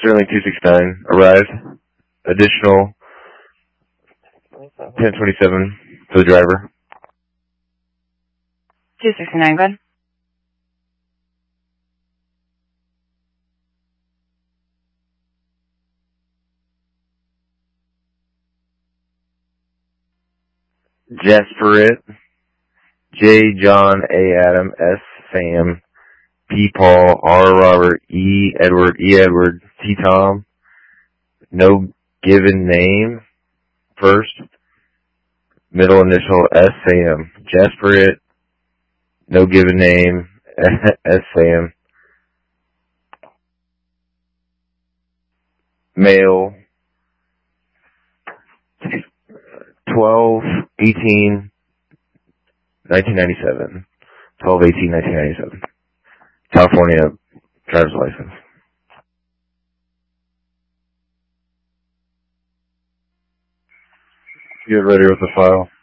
Sterling 269 arrived. Additional 1027 for the driver. 269, go ahead. Jasperit, J. John, A. Adam, S. Sam, P. Paul, R. Robert, E. Edward, T. Tom. No given name first. Middle initial, S. Sam. Jasperit, no given name, S. Sam. Male, 12/18/1997. 12/18/1997. California driver's license. Get ready with the file.